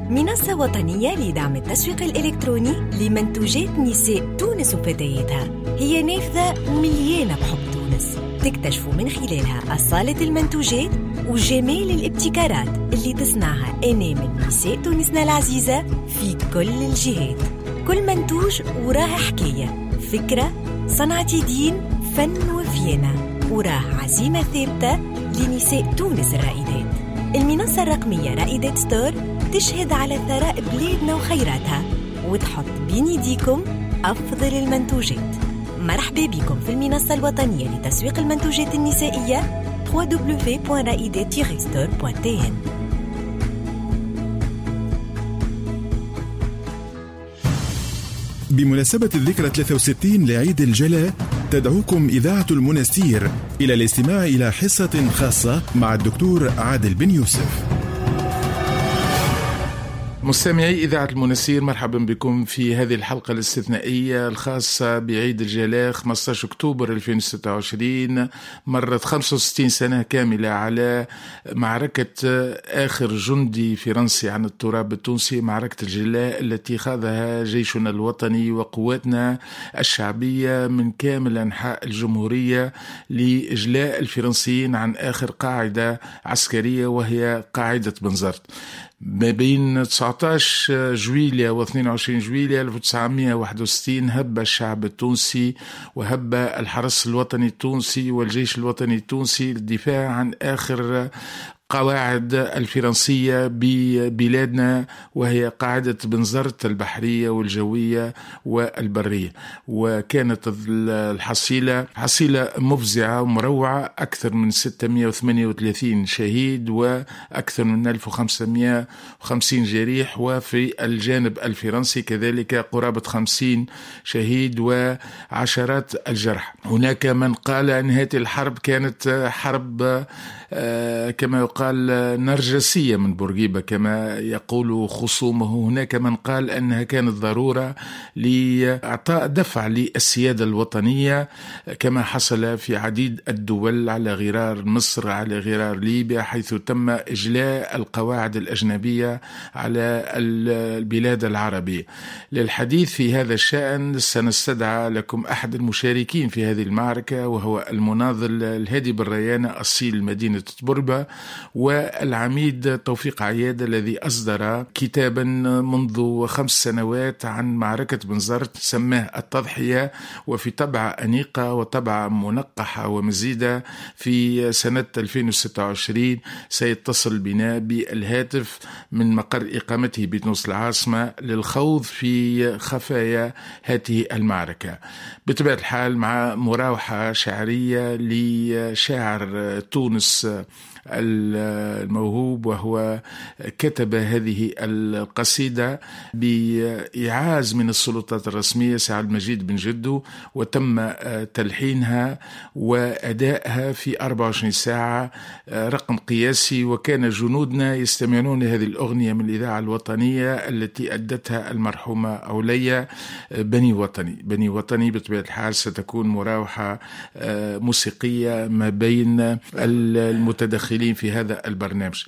منصة وطنية لدعم التسويق الإلكتروني لمنتوجات نساء تونس وفتياتها. هي نافذة مليانة بحب تونس، تكتشفوا من خلالها أصالة المنتوجات وجمال الابتكارات اللي تصنعها أنامل نساء تونسنا العزيزة في كل الجهات. كل منتوج وراه حكاية، فكرة، صنعة يدين، فن وفينا، وراه عزيمة ثابتة لنساء تونس الرائدات. المنصة الرقمية رائدات ستور تشهد على ثراء بلادنا وخيراتها وتحط بين يديكم أفضل المنتوجات. مرحبا بكم في المنصة الوطنية لتسويق المنتوجات النسائية www.raidet-store.tn. بمناسبة الذكرى 63 لعيد الجلاء، تدعوكم إذاعة المنستير إلى الاستماع إلى حصة خاصة مع الدكتور عادل بن يوسف. مستمعي إذاعة المنستير، مرحبا بكم في هذه الحلقة الاستثنائية الخاصة بعيد الجلاء 15 أكتوبر 2026. مرت 65 سنة كاملة على معركة آخر جندي فرنسي عن التراب التونسي، معركة الجلاء التي خاضها جيشنا الوطني وقواتنا الشعبية من كامل أنحاء الجمهورية لإجلاء الفرنسيين عن آخر قاعدة عسكرية وهي قاعدة بنزرت. ما بين 19 جويلية و 22 جويلية 1961 هب الشعب التونسي وهب الحرس الوطني التونسي والجيش الوطني التونسي للدفاع عن آخر قواعد الفرنسية ببلادنا، وهي قاعدة بنزرت البحرية والجوية والبرية. وكانت الحصيلة حصيلة مفزعة ومروعة، أكثر من 638 شهيد وأكثر من 1550 جريح، وفي الجانب الفرنسي كذلك قرابة 50 شهيد وعشرات الجرح. هناك من قال أن هذه الحرب كانت حرب كما يقال نرجسية من بورقيبة كما يقول خصومه. هناك من قال أنها كانت ضرورة لإعطاء دفع للسيادة الوطنية كما حصل في عديد الدول، على غرار مصر، على غرار ليبيا، حيث تم إجلاء القواعد الأجنبية على البلاد العربية. للحديث في هذا الشأن سنستدعى لكم أحد المشاركين في هذه المعركة، وهو المناضل الهادي بالريانة أصيل مدينة طبربة، والعميد توفيق عياد الذي أصدر كتابا منذ 5 سنوات عن معركة بنزرت سماه التضحية، وفي طبعة أنيقة وطبعة منقحة ومزيدة في سنة 2026 سيتصل بنا بالهاتف من مقر إقامته بتونس العاصمة للخوض في خفايا هذه المعركة، بطبيعة الحال مع مراوحة شعرية لشاعر تونس الموهوب، وهو كتب هذه القصيدة بإعاز من السلطات الرسمية سعد المجيد بن جدو، وتم تلحينها وأدائها في 24 ساعة، رقم قياسي. وكان جنودنا يستمعون لهذه الأغنية من الإذاعة الوطنية التي أدتها المرحومة أولية بني وطني. بني وطني بطبيعة الحال ستكون مراوحة موسيقية ما بين المتدخلين في هذا البرنامج.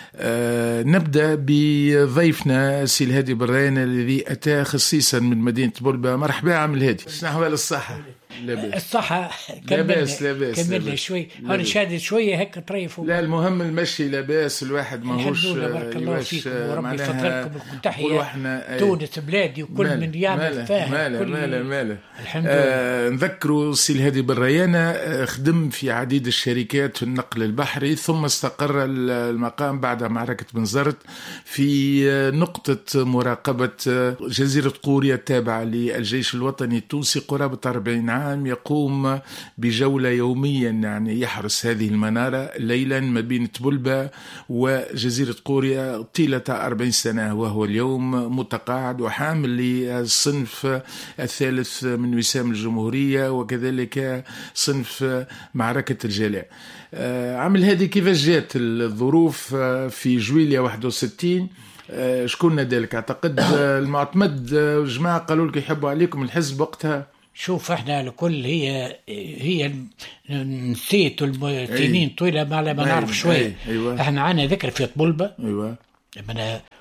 نبدأ بضيفنا سي الهادي بالريانة الذي أتى خصيصا من مدينة بلبة. مرحبا عم الهادي، شنو أحوال الصحة؟ الصحة لاباس كملنا شوي، هون شادد شوية هيك طريف. لا المهم المشي لاباس، الواحد ماهوش بارك الله فيكم وربي يفضلكم لكم تحية. تونس بلادي وكل من يعمل فاهم ماله الحمد لله. نذكروا سي الهادي بالريانة خدم في عديد الشركات في النقل البحري، ثم استقر المقام بعد معركة بنزرت في نقطة مراقبة جزيرة قوريا التابعة للجيش الوطني التونسي قرابة 40 عام. يقوم بجولة يوميا، يعني يحرس هذه المنارة ليلا ما بين تبلبة وجزيرة قوريا طيلة 40 سنة، وهو اليوم متقاعد وحامل للصنف الثالث من وسام الجمهورية، وكذلك صنف معركة الجلاء. عمل هذه كيفاش جات الظروف في جويلية 61؟ شكون نادالك؟ اعتقد المعتمد والجماعة قالوا لك يحبوا عليكم الحزب وقتها. شوف احنا الكل هي نسيت السنين طويلة ما نعرف شوية. أيوة. احنا عنا ذكر في طبلبة. ايوه. من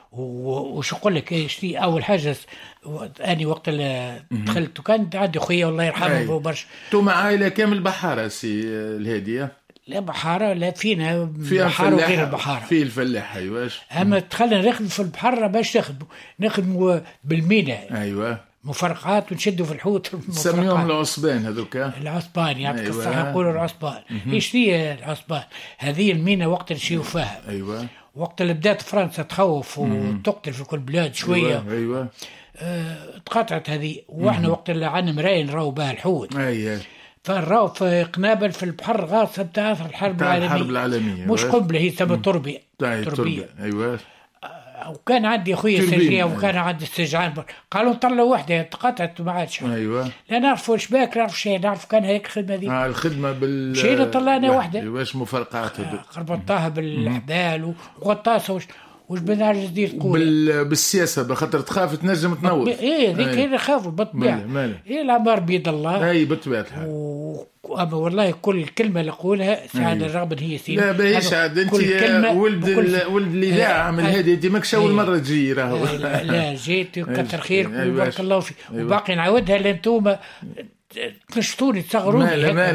وش اقول لك شتي اول حاجه اني وقت اللي دخلت وكان عندي خويا الله يرحمه برشا. انتم عائله كامل بحاره سي الهاديه؟ لا بحاره، لا فينا بحاره وغير البحاره، في الفلاح. ايوا اما دخلنا نخدم في البحاره باش نخدموا بالمينا. ايوا مفرقات ونشدوا في الحوت. سميهم العصبان هذوك. العصبان يعطيك الصحه نقولوا العصبان. ايش هي العصبان؟ هذه المينا وقت نمشيو فيها. ايوا وقت اللي بدات فرنسا تخوف وتقتل في كل بلاد شويه. ايوا تقاطعت هذه. واحنا وقت اللي عندنا مرايه نراو بها الحوت. ايوه فنراو في قنابل في البحر غاصه بتاع الحرب العالميه. مش قنبله، هي تسمى تربيه. ايوه. وكان عندي خويا سجيه وكان عندي السجعان قالوا طلعوا وحده تقاطعت ما عادش. ايوه لا نعرفوا شباك نعرف شيء، نعرف كان هيك الخدمه ذي. الخدمه مشينا طلعنا وحده. واش مفرقات ربطناها بالحبال وغطاسه وش بنعرف جديد تقول بالسياسه بخاطر تخاف تنجم تنوض. ايه ذيك هي خافوا بالطبيعه. ايه العمار بيد الله. اي بالطبيعه الحال. اما والله كل كلمه اللي اقولها سعد الرغم هي سيدي. لا باهيش عاد انت ولد الاذاعه من هذه انت ماكش اول مره تجي راهو. لا جيت كثر خيركم وبارك الله فيك. وباقي نعاودها لانتوما تنشطوني تصغروني.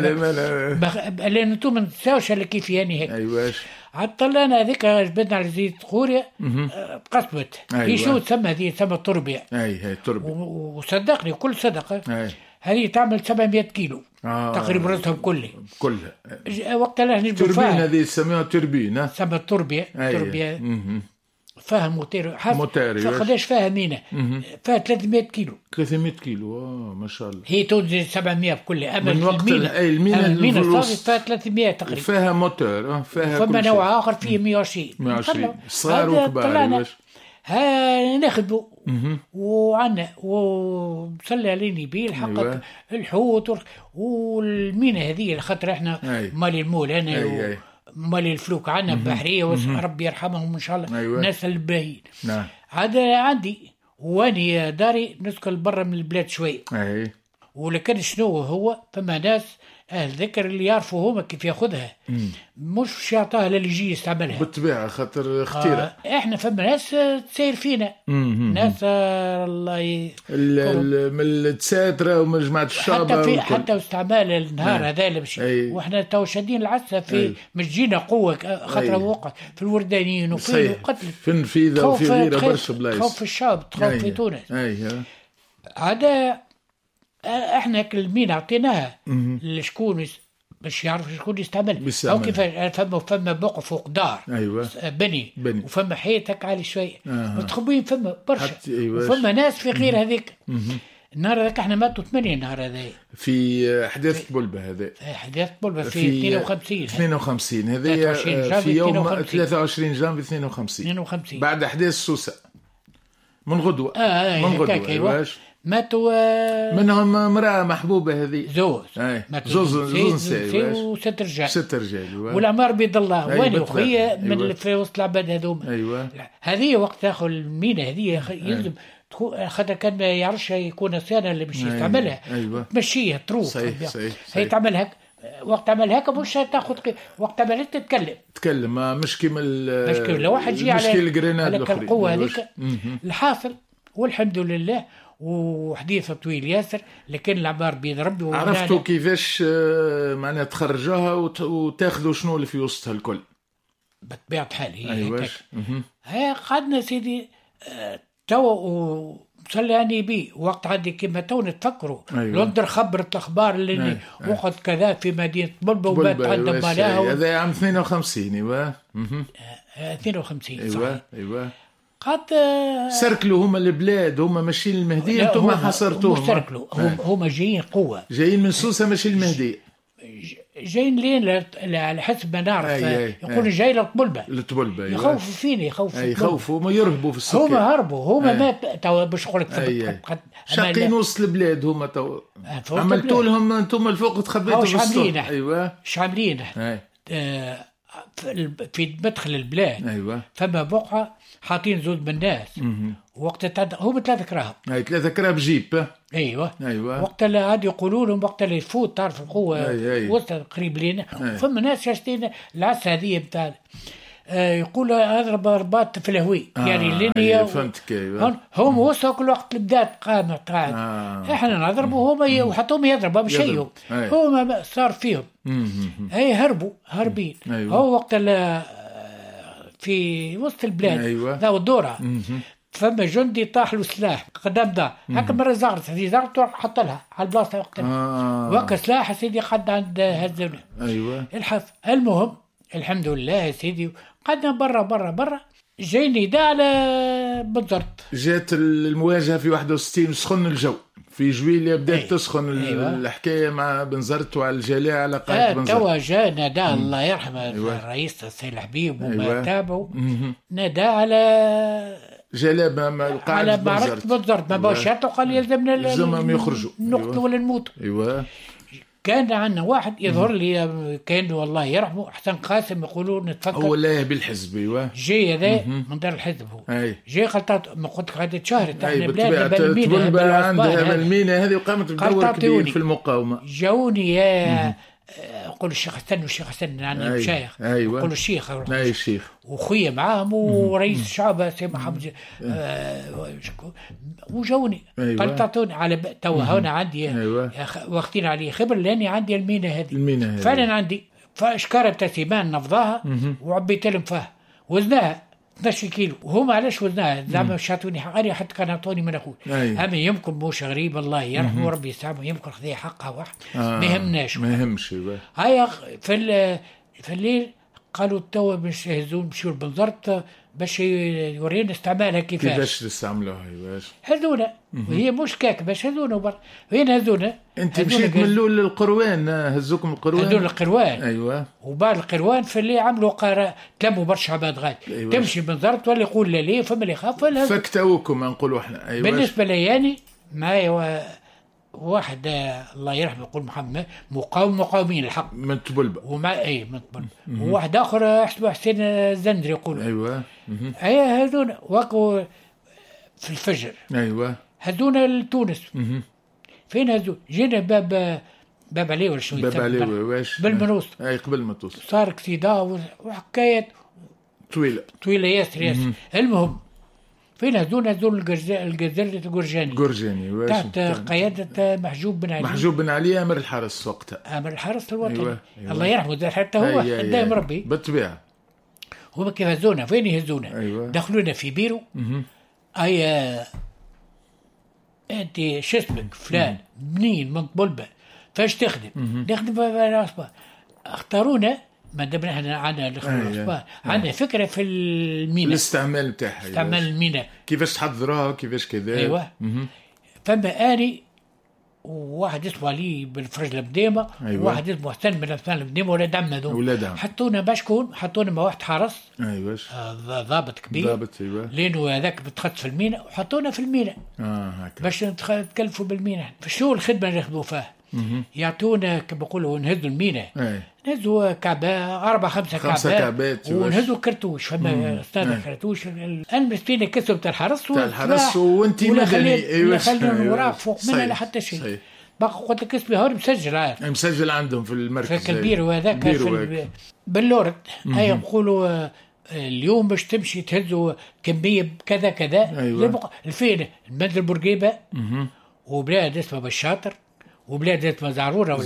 لان انتوما ما تنساوش اللي كيف يعني هيك. ايواش عطلنا هذيك جبدنا على زيت خوريا قصبت. هي شو تسمى هذه؟ تسمى التربيه. هي تربيه. وصدقني كل صدقه هذه تعمل 700 كيلو تقريبا رزقهم كلها. وقتها نجيبوا تربين هذه يسموها تربين. تسمى التربيه. تربيه فاهم موتير موتير. قداش فيها مينا؟ فيها 300 كيلو. 300 كيلو ما شاء الله. هي توزن 700 بكلها. اما من وقت المينا الصافي فيها 300 تقريبا. فيها موتور فيها فما نوع اخر فيه 120 صغار وكبار. ناخذوا وعنا وصلي عليني بيه الحق الحوت والمينا هذه خاطر احنا مالي المول انا مالي الفلوك عنا بحريه ربي يرحمهم ان شاء الله. الناس الباهيين. هذا عندي واني داري نسكن برا من البلاد شوي. ولكن شنو هو فما ناس أهل ذكر اللي يعرفوا هما كيف ياخذها. مش يعطاها للي يجي يستعملها بالطبيعة خاطر خطيرة. احنا فما ناس تسير فينا. ناس الله من التساترة ومن جماعة الشابة حتى استعمال النهار هذا اللي مشي. واحنا تو شادين العسة في مش جينا قوة خاطر وقع في الوردانيين وفي القتل في النفيذة وفي غيرها برشا بلايص. خوف في الشاب خوف في تونس. هذا احنا كل عطيناها لشكون باش يعرف شكون يستعمل. او كيف فما بقى فوق دار. بني وفما حيتك عالي شويه متخبين فما برشا. وفما ناس في غير هذيك. النهار هذاك احنا ماتوا 8 النهار هذا في حداث بلبة. هذا حداث بلبة في 52 هذا في يوم 23 جانفي 52 بعد احداث سوسة من غدوة. من غدوة ماتوا منهم امرأة محبوبة هذه زوز وست رجال. 6 رجال. والعمار بيد الله. واني وخويا من في وسط العباد هذوما. هذه وقت تاخذ المينا هذه يلزم خاطر كان ما يعرفش يكون صيانة اللي باش يستعملها. تمشيها تروح. هي تعمل هيك. وقت عمل هيك مش تاخذ وقت عملت تتكلم مش كيما لو واحد جي على القوة هذيك. الحاصل والحمد لله وحديث طويل ياسر لكن العبار بيد ربي. عرفتوا كيفاش معناها تخرجوها وتاخذوا شنو اللي في وسطها الكل بطبيعة حال. هي قعدنا سيدي تو صلي يعني بي وقت عندي كما تو نتفكروا. لندر خبرت الاخبار اللي وقت كذا في مدينه بلبة وبات عندها ملاها. هذا عام 52 52 ايوه قد سركلوا هما البلاد هما ماشيين المهدي. انتم حصرتوهم. سركلوا هما جايين قوه جايين من سوسه ماشي المهدي. جايين لين على حسب ما نعرف يقولوا جاي للطبلبه. يخوفوا فيني يخوفوا ما يرهبوا في السكان. هما هربوا هما ما تو باش نقول لك شاقين وسط البلاد هما تو عملتوا لهم انتم الفوق تخبيتوا في السطح. ايش عاملين في مدخل البلاد. فما بقعه حاطين زود من الناس. وقت هم 3 كراهب. 3 كراهب جيب. ايوه وقت اللي عاد يقولوا لهم وقت اللي يفوت تعرف القوه وسط قريب لنا. فما ناس شاشتين العسه هذه بتاع يقول اضرب رباط في الهوي يعني اللينية فهمتك. هم وصلوا كل وقت البدات قاعد احنا نضربوا هم وحطوهم يضربوا بشيء هم صار فيهم اي هربين. هو وقت في وسط البلاد ذا الدورة فما جندي طاح له سلاح قدام دا هكا مرة زغرت حط لها على البلاصة وقتها وكا سلاح سيدي قد عند هالزونة الحظ. المهم الحمد لله يا سيدي قدنا برا جايني دا على بنزرت. جات المواجهة في 61 سخن الجو في جويلية بدأت تسخن الحكاية مع بنزرت وعلى الجلاء على قائد بنزرت. توا جا نادى الله يرحمه الرئيس السيد حبيب وما تابعوا نادى على جلاء على معركة بنزرت ما باشرت وقال يلزمنا يخرجوا نقتل ولا نموت. كان عندنا واحد يظهر لي كان والله يرحمه حسن قاسم يقولوا نتفكر هو لا بالحزب جاي هذا من دار الحزب هو جاي قلت ما قلت هذه تشهرت احنا بلادنا بالمينا عندها المينا هذه وقامت بدور كبير في المقاومه. جاوني يا قول الشيخ حسن عندنا مشايخ قول الشيخ وخويا معاهم ورئيس الشعب سي محمد وجوني قال تعطوني على توا هنا عندي واخدين عليه خبر لاني عندي المينا هذه فعلا عندي فاشكاره بتاع سيمان نفضاها وعبيت لهم فيها وزناها 12 كيلو وهم علاش وزناها زعما شاتوني حقاني حتى كان عطوني من اخوي اما يمكن موش غريب الله يرحمه وربي يسامحه يمكن خذي حقها واحد ما يهمناش هيا في الليل قالوا توا باش يهزون مشيو لبنزرت باش يورينا استعمالها كيفاش تستعملوها هذونا وهي مش كاك باش هذونا وين هذونا انت مشيت من الاول للقروان هزوكم القروان هذول القروان وبعد القروان في اللي عملوا تلموا برشا عباد غادي تمشي بنزرت ولا يقول لا فما اللي يخاف فكتوكم نقولوا احنا بالنسبه لي يعني ما واحد الله يرحمه يقول محمد مقاومين الحق من تبلبة ومع من تبلبة وواحد اخر اسمه حسين الزندري يقول هذون وقوا في الفجر هذون لتونس فين هذون جينا باب عليه ولا شو باب عليه واش بالمنوس قبل ما توصل صار اكسيدا وحكايات طويله ياسر المهم فين هذول الجزيرة الجرجاني تحت قيادة محجوب بن علي أمر الحرس وقتها أمر الحرس الوطني الله يرحمه حتى هو قدام ربي بالطبيعة هو كيف هزونا فين يهزونا دخلونا في بيرو أنت شو اسمك فلان منين من بلبة فاش تخدم اختارونا ما دام احنا عندنا فكره في المينا الاستعمال بتاعها استعمال المينا كيفاش تحضرها كيفاش كذا فما اني وواحد اسمه علي بالفرج البديمه وواحد اسمه حسن بن عثمان البديمه ولاد عم هذول حطونا باشكون حطونا مع واحد حارس ضابط كبير لانه هذاك بتخط في المينا وحطونا في المينا باش نتكلفوا بالمينا فشو الخدمه اللي نخدموا فيها يعطونا كما بيقولوا نهزوا المينا نهزوا كعبة 4-5 كعبات ونهزوا كرتوش فما استاذ كرتوش المسكينة كسب تاع الحرس وانت مدني خلينا وراء فوق منها لا حتى شيء بقى قلت لك اسمي هون مسجل عندهم في المركز في البير وهذاك في باللورد هاي يقولوا اليوم باش تمشي تهزوا كمية كذا الفين المنزل بورقيبة وبلاد اسمه بالشاطر وبلاد اسمها زعرورة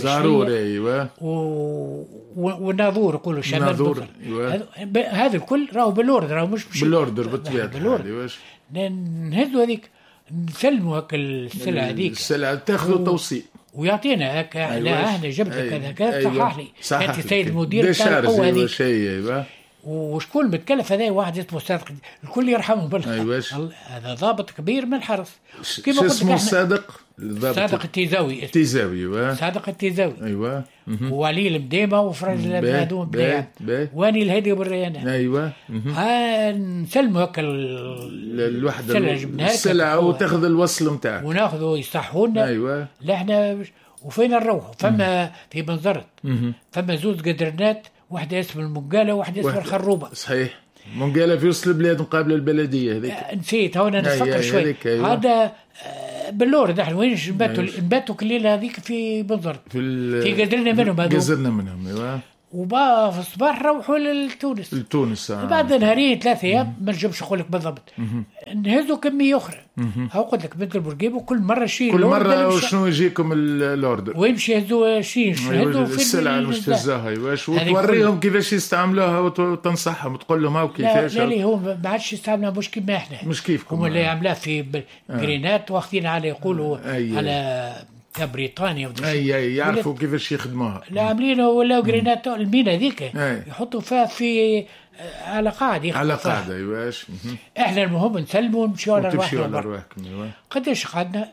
وناظور يقولوا شمال هذا الكل راهو بالأوردر راهو مش بالأوردر بالطبيعة نهزوا هذيك نسلموا هك السلعة هذيك السلعة تاخذوا توصيل ويعطينا هكا لا انا جبت كذا صحح لي انت سيد المدير تاع القوة هذيك وشكون متكلف هذا واحد اسمه صادق الكل يرحمه بالله هذا ضابط كبير من الحرس كيف اسمه صادق التيزاوي صادق التيزاوي وعلي المديمه وفرج هذوم بلاد واني الهدي والريانه نسلموا هكا الوحده السلعه وتاخذ الوصل نتاعك وناخذوا يصحونا لا احنا وفين نروحوا فما في بنزرت فما زوز قدرنات واحدة اسم المقالة وواحدة اسم الخروبة صحيح منقالة في وسط البلاد مقابل البلدية هذيك نسيت هنا نفكر شوي هذا باللورد احنا وينش نباتوا كل ليلة هذيك في بنزرت في قدرنا منهم قزرنا منهم وبقى في الصباح روحوا لتونس. بعد نهارين 3 أيام ما نجمش نقول لك بالضبط، نهزوا كمية أخرى. هاو قلت لك بنت البورقيب وكل مرة شيء كل مرة وشنو يجيكم الأوردر ويمشي يهزوا شيء يهزوا في السلعة المستهزاة وتوريهم كيفاش يستعملوها وتنصحهم وتقول لهم هاو كيفاش. لا هو ما عادش يستعملها مش كيما احنا، مش كيفكم هم اللي عملوها في جرينات واخدين على يقولوا على بريطانيا اي يعرفوا كيفاش يخدموها. لا عاملين ولا جرينات المينا هذيك يحطوا فيها في على قاعده ايواش. احنا المهم نسلموا ونمشيو على رواحنا. قداش قعدنا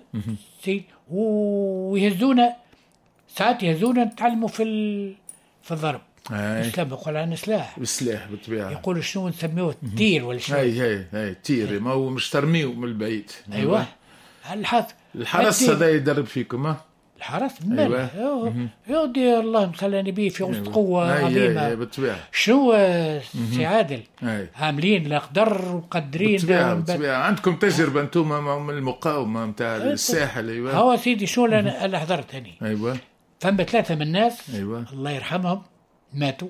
ويهزونا ساعات نتعلموا في الضرب. الاسلام يقول عن بالسلاح بالطبيعه، يقولوا شنو نسميوه التير ولا شنو. هي تير، ما هو مش ترميو من البعيد. ايوه الحرس هذا يدرب فيكم. الحرس ماله يودي الله صلى النبي في وسط قوه عظيمه بالطبيعه. شنو سي عادل عاملين القدر ومقدرين بالطبيعه. عندكم تجربه انتم من المقاومه نتاع الساحل. ايوه هو سيدي شو انا حضرت هني. ايوه فما 3 من الناس الله يرحمهم ماتوا.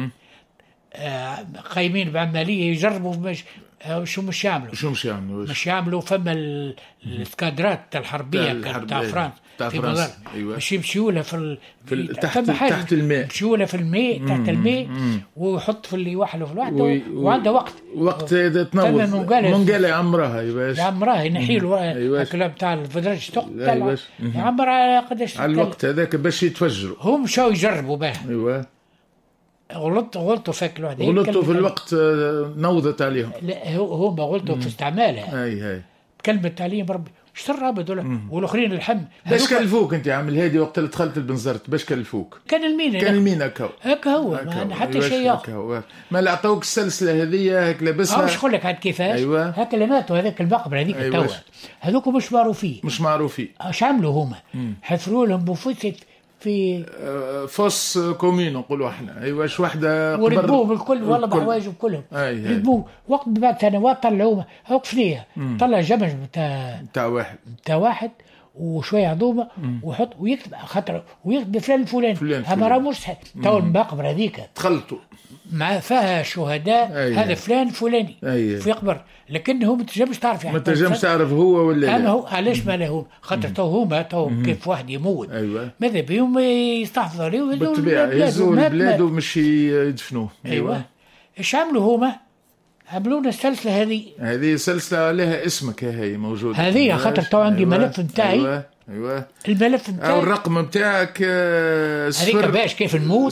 قايمين بعمليه يجربوا شو مش يعملوا فما الاسكادرات الحربيه تاع فرنسا في مدار باش يمشيوا لها في تحت الماء، يمشيوا لها في الماء تحت الماء ويحط في اللي وحده في الواحده وعنده وقت اذا تنوض منقله يعمرها ينحي له الكلام تاع الفدرج تاع يعمر قداش على الوقت هذاك باش يتفجروا. هم مشاو يجربوا به. غلطوا فاك الواحد غلطوا في الوقت نوضت عليهم. لا هم غلطوا في استعمالها. هي كلمة تعليم ربي وش الرابط والاخرين الحم. باش كلفوك انت عامل هادي وقت اللي دخلت البنزرت؟ باش كلفوك؟ كان المينا هكا هو ما حتى شيء اخر. ما لا عطوك السلسله هذه هيك لابسها. مش نقول لك عاد كيفاش. هكا اللي ماتوا هذاك المقبره هذيك توا هذوك مش معروفين. اش عملوا هما؟ حفروا لهم بوفوسة في فوس كومين نقولوا احنا. ايواش وحده وركبوه بالكل والله بحوايجهم كلهم ركبوه. وقت بعد سنوات طلعوه هاك فنيه طلع جمج بتاع واحد وشويه عظومه ويحط ويكتب خاطر ويكتب فلان الفلاني. هذا راه مش تو المقبره هذيك تخلطوا مع فيها شهداء. هذا فلان فلاني في قبر لكنه ما تنجمش تعرف يعني. ما تنجمش تعرف هو ولا لا. هو علاش ما له خاطر تو كيف واحد يموت ماذا بهم يستحفظوا عليه ويهزوا البلاد ومش يدفنوه. ايش عملوا هما؟ عملوا لنا السلسله هذه سلسله لها اسمك هي موجوده هذه خاطر تو عندي ملف نتاعي. الملف نتاعي الرقم نتاعك صفر باش كيف نموت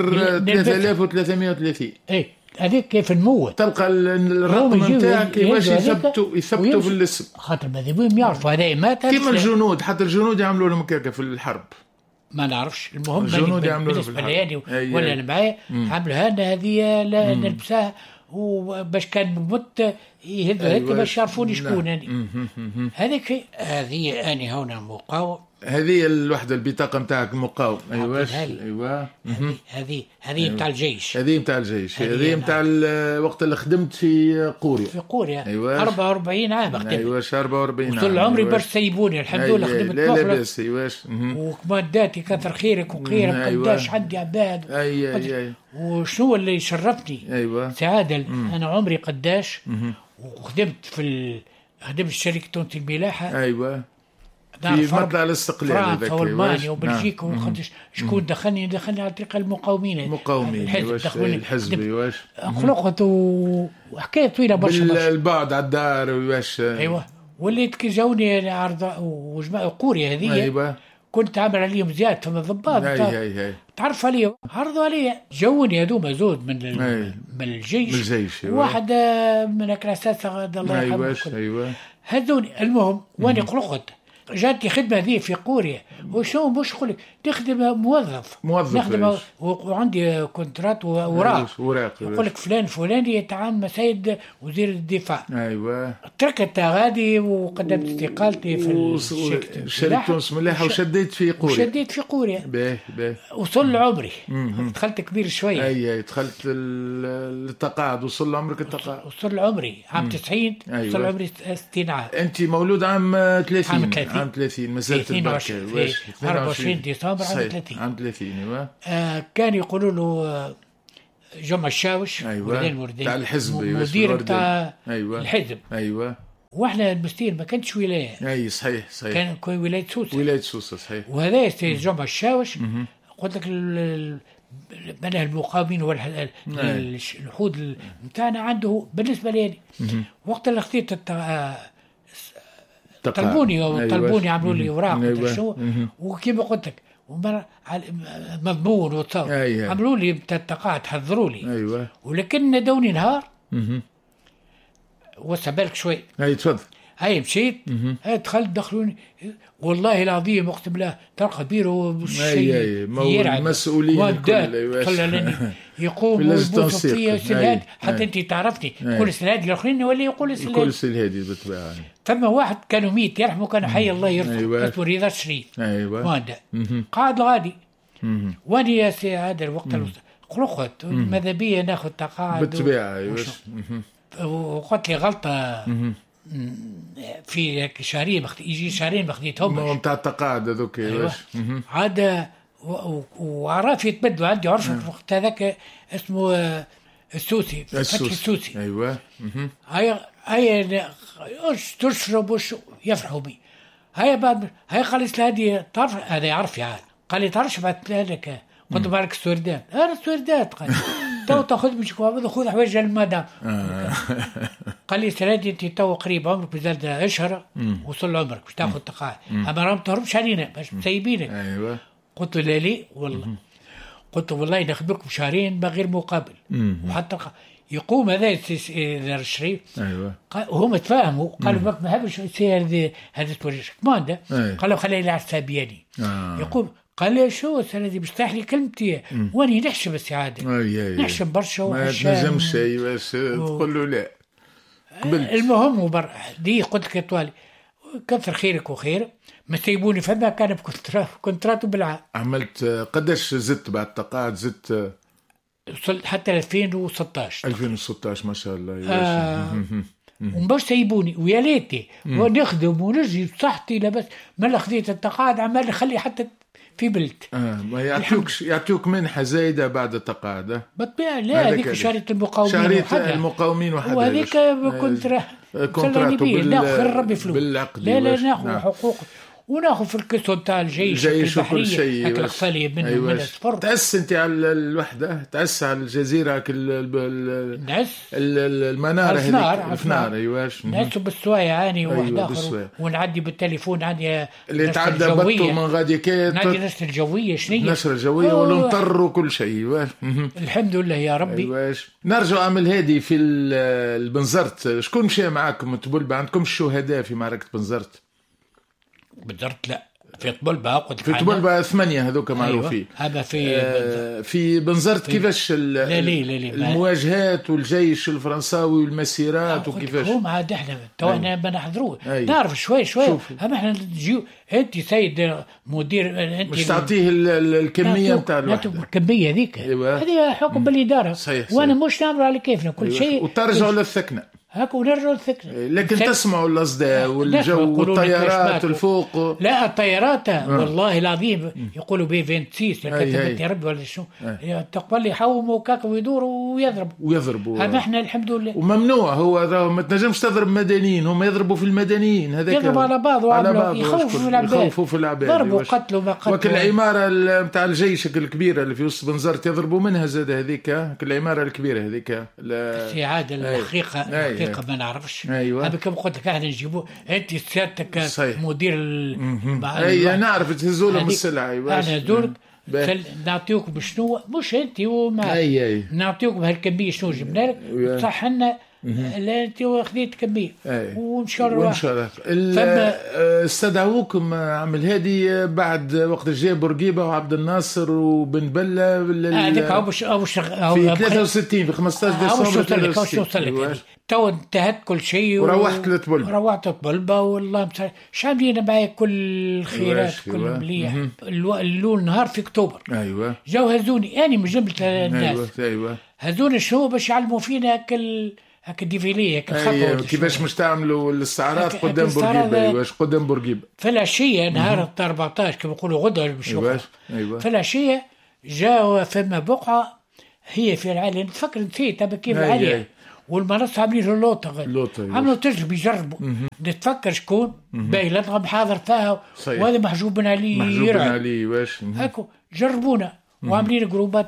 3330. هذيك كيف نموت تلقى الرقم نتاعك باش يثبتوا في الاسم خاطر ماذا بهم يعرفوا هذا مات كيما الجنود. حتى الجنود يعملوا لهم هكاك في الحرب. ما نعرفش. المهم بالنسبه لي ولا اللي معايا عملوا هذه نلبسها وباش كان مت يهدوا هيك باش يعرفوني شكون أنا. هذيك هذه أنا هنا مقاوم. هذه الوحدة البطاقة نتاعك مقاوم. هذه نتاع الجيش. هذه نتاع وقت اللي خدمت في قوريا. 44 عام خدمت. 44 عام. وصل عمري باش سيبوني الحمد لله. خدمت لا بس وكماداتي كثر خيرك وخيرك قداش عندي عباد. وشنو اللي شرفني سعادة أنا عمري قداش وخدمت خدمت شركة تونس الملاحة. في مطلع الاستقلال فرنسا والمانيا وبلجيكا وخدش شكون دخلني على طريق المقاومين الحزب خلقت وحكايه طويله برشا البعد على الدار وياش. واللي جاوني عرض وجماعه قوريا هذه كنت عامل عليهم زيادة في الضباط. تعرف عليه عرضوا علي جوني هذوما زود من الجيش. واحد من الأساس الله يرحمه. هذوني المهم واني قلقت جاتي خدمة ذي في قوريا وشو مش خلق تخدم موظف نخدم وعندي كونترات ووراق يقول لك فلان فلاني يتعامل سيد وزير الدفاع. تركت غادي وقدمت استقالتي في شركة تونس الملاحة وشديت في قوريا. وصل عمري دخلت كبير شوية. دخلت التقاعد. وصل عمرك التقاعد. وصل عمري عام 90. وصل عمري 60 عام. انت مولود عام 30. عام 30 مسألة البركة 24 ديسمبر عام 30 عام 30. كان يقولوا له جمع الشاوش تاع الحزب مدير بتاع الحزب. واحنا المستير ما كانتش ولايه. اي صحيح كان ولايه سوسه صحيح. وهذا جمع الشاوش قلت لك من المقاومين والوحود نتاعنا عنده بالنسبه لي وقت اللي خديت طلبوني عملوا لي اوراق شو وكيما قلت لك مضمون وتصور عملوا لي التقاعد حضروا لي ولكن نادوني نهار وسبالك شوي. تفضل. مشيت دخلت دخلوني والله العظيم اقسم بالله تلقى بيرو يرعب مسؤولين يقوم ويبوسوا فيا سلاد حتى انت تعرفني كل سلاد الاخرين ولا يقول سلاد كل سلادي بالطبيعه. ثم واحد كانوا 100 يرحموا كانوا حي الله يرحمه اسمه رضا الشريف واندا قاعد غادي واني يا سي هذا الوقت خلقت ماذا بيا ناخذ تقاعد بالطبيعه. وقلت لي غلطه في شهرين يجي شهرين ما خديتهم نتاع التقاعد هذوك. عاد وعرف يتبدلوا عندي عرف وقت هذاك اسمه السوسي. هاي تشرب يفرحوا بي. هاي بعد هاي قال لي هذه تعرف هذا يعرف يعني قال لي تعرفش بعثت لك قلت بارك السوردات انا السوردات قال تو تاخذ مش خذ حوايج المدام. قال لي سرادي انت تو قريب عمرك بزاد اشهر وصل عمرك باش تاخذ تقاعد اما راهم تهربش علينا باش مسيبينك. قلت له لي والله قلت والله نخدمكم شهرين بغير مقابل وحتى يقوم هذا الشريف هم تفاهموا قالوا بك ما هبش يصير هذا توريش كماندا قالوا خليه يلعب سابياني يقوم قال لي شو السنة باش تحلي كلمتي واني نحشم السعادة نحشم برشا نجم شيء بس تقول له لا قبلت. المهم دي قلت لك طوالي كثر خيرك وخير ما سيبوني فما كان بكونترات بالعام. عملت قداش زدت بعد التقاعد زدت؟ وصلت حتى 2016 ما شاء الله. ومباش سيبوني ويا ليتي ونخدم ونجي بصحتي لا بس ما خذيت التقاعد عمال خلي حتى في بلد ما يعطوك منحة زايدة بعد التقاعد بالطبيعة. لا هذيك شهرية المقاومين وهذيك كونترات ناخذ ربي فلوس لا ناخذ حقوق وناخذ في الكسو نتاع الجيش وكل شيء اكل من الصفر. تأس انت على الوحدة تأس على الجزيرة المنارة الفنار ناس بالسوايع عاني واحد اخر ونعدي بالتليفون عندي اللي تعدى بطو من غاديكات نادي نشر الجوية نشر الجوية ونمطر وكل شيء. الحمد لله يا ربي. نرجع عمل هادي في البنزرت شكون مشى معاكم تبلبة عندكم الشهداء في معركة بنزرت؟ بنزرت لا في طبلبة في طبلبة 8 هذوك معروفين. هذا في بنزرت كيفاش المواجهات والجيش الفرنساوي والمسيرات وكيفاش هم عاد احنا تونا ما نحضروه نعرف شوي اما احنا نجيو انت سيد مدير انت مش تعطيه الكميه نتاع الكميه هذيك هذه حكم بالاداره صحيح. وانا مش نعمل على كيفنا كل شيء وترجعوا للثكنه هاكو ونرجعوا للثكنة. لكن تسمعوا الأصداء والجو والطيارات الفوق لا الطيارات والله العظيم يقولوا بي 26 كتبت يا ربي ولا شو تقبل يحوموا كاكا ويدوروا ويضربوا هذا احنا الحمد لله. وممنوع هو ما تنجمش تضرب مدنيين هم يضربوا في المدنيين هذاك يضربوا على بعض يخوفوا في العباد ضربوا قتلوا ما قتلوا. وكل العمارة نتاع الجيش الكبيرة اللي في وسط بنزرت يضربوا منها زاد هذيك كل العمارة الكبيرة هذيك السعادة الحقيقة ما نعرفش. هذا كم قلت لك احنا نجيبوه انت سيادتك مدير اي نعرف تهزوا لهم السلعه انا دورك نعطيوكم بشنو مش انت وما نعطيوكم هالكميه شنو جبنا لك صح لنا لا انت خذيت كميه وان شاء الله استدعوكم عمل هادي بعد وقت جاء بورقيبه وعبد الناصر وبن بله هذاك في 63 في 15 ديسمبر تو انتهت كل شيء وروحت لطبلبة. روحت لطبلبة والله شاملين معي كل خيرات كل مليح. اللول نهار في اكتوبر جو هزوني أنا من جملة الناس هزوني شنو باش يعلموا فينا هكا ديفيلي هكا كيفاش مش تعملوا الاستعراض قدام بورقيبه؟ واش قدام بورقيبه في العشيه نهار 14 كما يقولوا غدوه باش في العشيه جاء فما بقعه هي في العالي نتفكر نسيت كيف العاليه والمنصه عاملين اللوطه عملوا تجربه يجربوا نتفكر شكون باهي لطغم حاضر فيها وهذا محجوب من علي واش هاكو جربونا وعاملين جروبات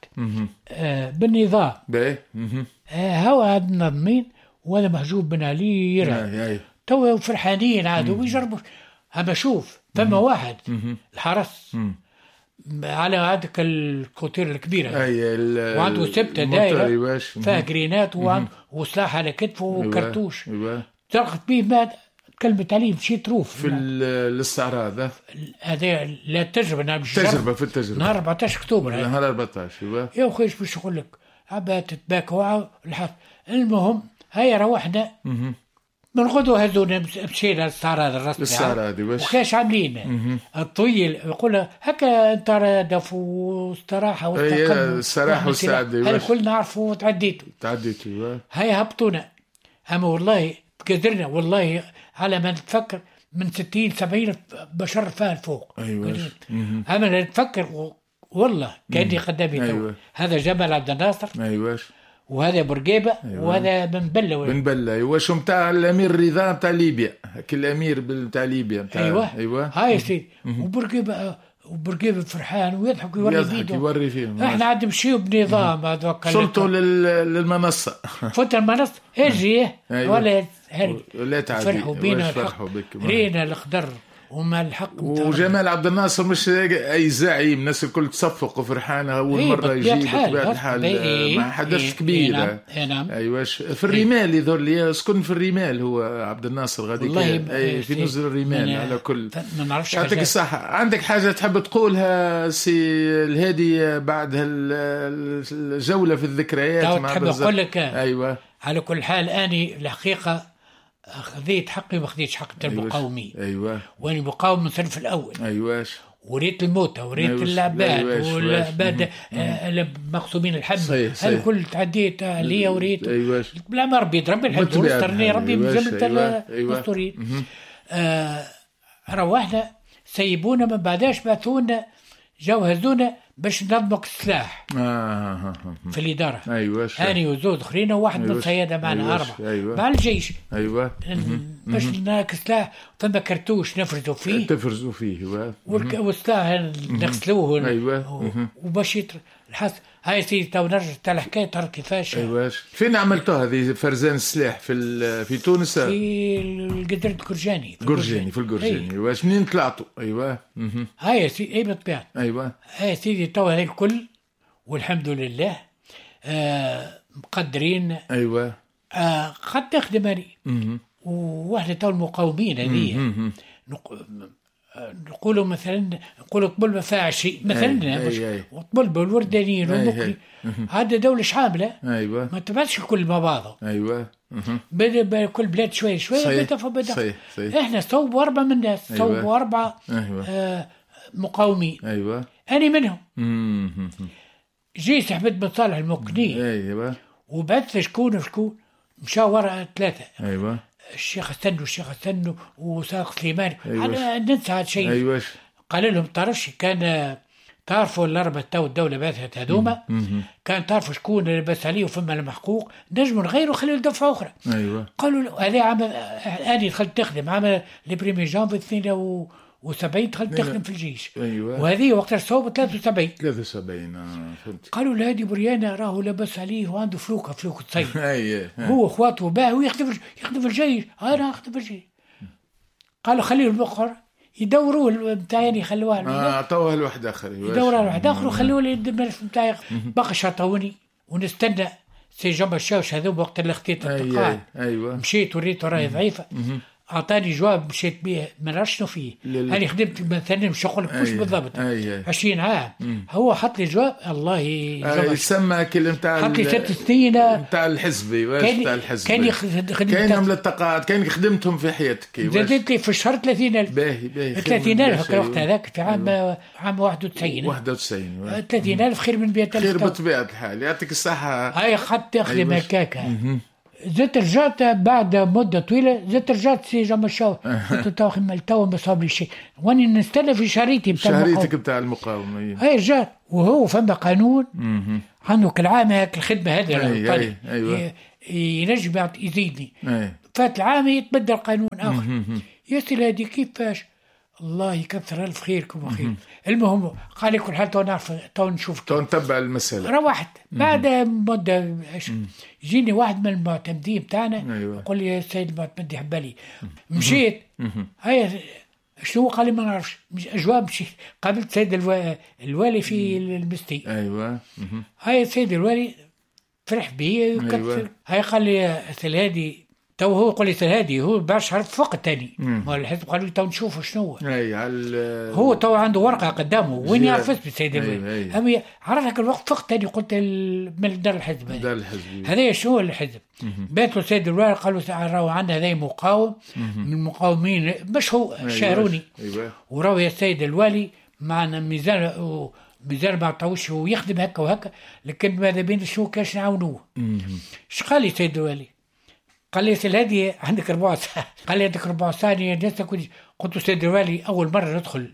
بالنظام باهي هو هاد منظمين وهذا محجوب من علي يرى تو فرحانين عادوا ويجربوا. اما شوف فما واحد الحرس على هذاك الكوتير الكبيره وعنده سبته دايره فيها جرينات وسلاح على كتفه وكرتوش تلقت به ما تكلمت عليه مشيت تروف في الاستعراض هذا لا تجربه نعم في التجربه نهار 14 اكتوبر نهار 14 يا خويا باش نقول لك عبات تباكوا المهم هيا روحنا من غدوة هزونا مشينا للستعراض الرسمي وكاش عاملين الطويل يقول هكا انت رادف واستراحة الصراحة والسعادة هل كل نعرفوا تعديتوا هيا هبطونا اما والله بقدرنا والله على ما نتفكر من 60-70 بشر فيها الفوق اما نتفكر والله كأني قدامي هذا جبل عبد الناصر وهذا برقيبة وهذا بن بلة واش متاع الامير رضا متاع ليبيا الامير بتاع ليبيا متاع ايوه هاي سيدي وبرقيبة فرحان ويضحك يوري فيهم احنا عاد نمشيو بنظام هذوك وصلتوا للمنصة فوت المنصة اجي ولا فرحوا بينا رينا الخضر وما الحق وجمال عبد الناصر مش اي زعيم الناس الكل تصفق وفرحانه اول مره يجي بطبيعه الحال ما حدث كبير ايوه في الرمال يظهر لي سكن في الرمال هو عبد الناصر غادي في نزل الرمال على كل ما نعرفش يعطيك الصحه. عندك حاجه تحب تقولها سي الهادي بعد الجوله في الذكريات مع تحب اقول لك ايوه على كل حال اني الحقيقه خذيت حقي ما خذيتش حق المقاومين وانا مقاوم من الصف الاول وريت الموتى وريت العباد والعباد المقسومين الحمل الكل تعديت عليا وريت بلا ما ربي ربي الحمد لله ربي من جمله المستورين روحنا سيبونا من بعداش بعثونا جاو هزونا باش نضبط السلاح في الإدارة هاني وزوز أخرين وواحد من الصيادة معنا 4 مع الجيش باش ناك سلاح ثم كرتوش تفرزوا فيه والسلاح نغسلوه وباش الحث هاي سيدي تو نرجع تاع الحكاية ترى كيفاش فين عملتوها هذه فرزان السلاح في تونس في القدر الجرجاني في الجرجاني واش منين طلعتوا هاي سيدي اي بالطبيعة هاي سيدي تو هاي الكل والحمد لله مقدرين قد تخدم هذه وواحدة تو المقاومين هذه نقولوا مثلا نقولوا طبل فيها شيء مثلا وطبل والوردانيين والمقري هذا دولة شاملة ما تبعش كل ما بعضه بدأ كل بلاد شوي بدأ احنا صوبوا 4 من الناس صوبوا 4 مقاومين أنا منهم جي سحبت من صالح المقني وبعث شكون مشاو وراء 3 الشيخ السن وساق سليمان على ننسى هذا الشيء قال لهم تعرفش كان تعرفوا الأربعة تو الدولة بعثت هذوما كان تعرفوا شكون اللي بس عليه وفما المحقوق نجموا نغيروا خلينا دفعة أخرى قالوا هذا عام أنا دخلت تخدم عام لبريمي جانفي 72 دخلت تخدم في الجيش وهذه وقت الصوب 73 قالوا لهادي بريانة راهو لبس عليه وعنده فلوكة تصير هو اخواته باه ويخدم في الجيش انا اخدم في الجيش قالوا خليه البقر يدوروه بتاعي خلوه اعطوه لواحد اخر يدوروه لواحد اخر وخلوه الملف بتاعي بقى شاطوني ونستنى سي جنب الشاوش هذو وقت اللي اختيت التقاعد مشيت وريته راهي ضعيفه أعطاني جواب مشيت به ما نعرفش فيه أنا خدمت مثلا شغل مش بالضبط 20 عام هو حط لي جواب الله يسمى كلمة بتاع حط لي 6 سنين بتاع الحزبي بتاع الحزبي كان من التقاعد كان خدمتهم في حياتك زادت لي في الشهر 30,000 باهي 30,000 وقت هذاك في عام 91 30,000 خير من 100,000 خير بطبيعة الحال يعطيك الصحة هاي خدت أخدم هكاك زدت رجعت بعد مدة طويلة، زدت رجعت سي جمشاو قلت تو ما صاب لي شيء، واني نستنى في شريطي شريطك بتاع المقاومة. هاي رجعت، وهو فما قانون عنده كل عام هيك الخدمة هذه أيوة. ينجم يزيدني. فات العام يتبدل قانون آخر. يسأل هذه كيفاش؟ الله يكثر ألف خيركم وخير. المهم قال لي كل حال تو نعرف تو نشوف تو نتبع المسألة. روحت بعد مدة يجيني واحد من المعتمدين بتاعنا يقول لي يا سيد المعتمد يحبالي. مشيت هيا شنو؟ قال لي ما نعرفش. مش أجواب. مشيت قابلت سيد الوالي في المستي. أيوة. هيا سيد الوالي فرح بي. أيوة. هيا قال لي سلهادي تو هو قال لي سلهادي هو باش عرف فوق الثاني ما الحزب قالوا لي تو نشوفوا شنو هو تو عنده ورقه قدامه وين يعرف اسم السيد الوالي. أمي عرفك الوقت فوق الثاني قلت من دار الحزب هذا شنو الحزب. باتوا السيد الوالي قالوا راهو عندنا هذا مقاوم من المقاومين مش هو شاروني. وراهو يا السيد الوالي معنا ميزان ما عطاوش هو يخدم هكا وهكا لكن ماذا بين شو كاش نعاونوه. اش قال لي السيد الوالي؟ قال لي سلهادي عندك 4 ساعات. قال لي عندك 4 ساعات قلت له سيد الوالي اول مره ندخل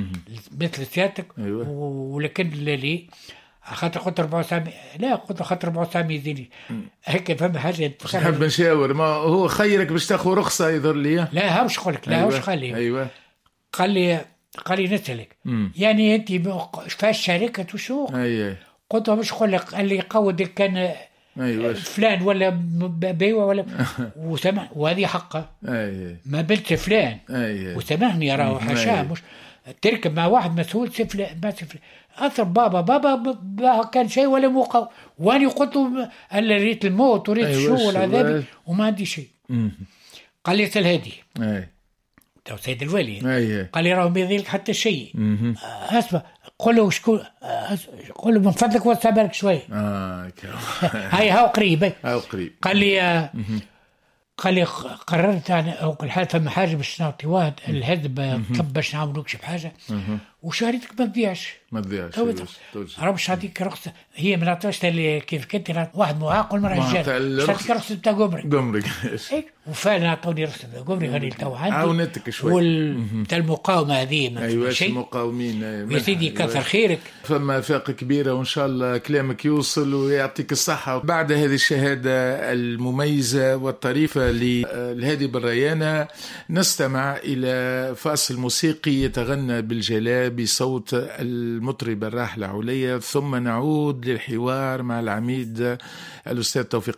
مثل سيادتك. ولكن لي خاطر قلت 4 ساعات لا قلت خاطر 4 ساعات يزيني هيك فهم حاجه نحب نشاور. ما هو خيرك باش تاخذ رخصه يظهر لي. لا هاوش قولك لا هاوش قال لي. ايوه قال لي نسالك يعني انت فاش شركه وشو؟ قلت له مش قول لك. قال لي قودك كان فلان ولا بيوة ولا وسمع وهذه حقه. ما بلت فلان وسمعني يراه حشاه مش تركب مع واحد مسؤول سفلان ما سفلان اثر بابا كان شيء ولا موقع. وانا قلت له قال لي ريت الموت وريت شو والعذاب وما عندي شيء. قال لي سل هادي تو سيد الوالي قال لي راه ما يضيلك حتى شيء. اسمع قل له شكون قل له من فضلك وسع بالك شوي. هاي هاو قريب. قال لي قررت انا او كل حاجه فما حاجه باش نعطي واحد الحزب طب باش نعاونوكش بحاجه وشهرتك ما تضيعش. راه باش نعطيك رخصه. هي ما نعطيش كيف كنت واحد معاقل مره جات باش نعطيك رخصه تاع قمرك. وفعلا عطوني رخصه قمري غادي تو عندي عاونتك شوي تاع المقاومه هذه. ايوا المقاومين يا سيدي كثر خيرك. فما فاق كبيره وان شاء الله كلامك يوصل ويعطيك الصحه. بعد هذه الشهاده المميزه والطريفه لهادي بالريانه نستمع الى فاصل موسيقي يتغنى بالجلاء بصوت المطرب الراحل عليا ثم نعود للحوار مع العميد الأستاذ توفيق